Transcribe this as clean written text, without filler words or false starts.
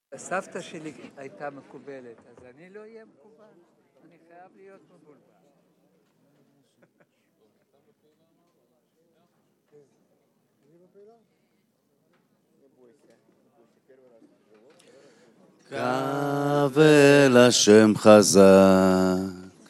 סבתא שלי הייתה מקובלת, אז אני לא אהיה מקובל. אני חייב להיות מבולבל. קבל השם חזק